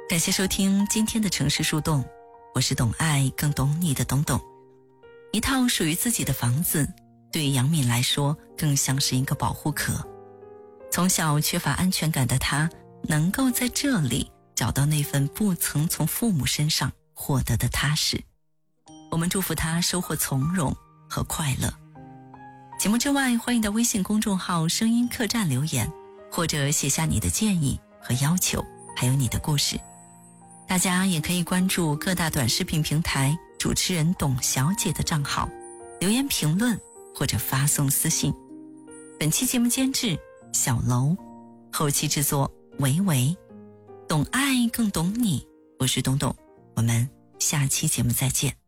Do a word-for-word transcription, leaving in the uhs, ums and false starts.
感谢收听今天的城市树洞，我是懂爱更懂你的懂懂。一套属于自己的房子，对于杨敏来说更像是一个保护壳。从小缺乏安全感的她，能够在这里找到那份不曾从父母身上获得的踏实。我们祝福她收获从容和快乐。节目之外，欢迎到微信公众号声音客栈留言，或者写下你的建议和要求，还有你的故事。大家也可以关注各大短视频平台主持人董小姐的账号，留言评论或者发送私信。本期节目监制小楼，后期制作维维。懂爱更懂你，我是董董，我们下期节目再见。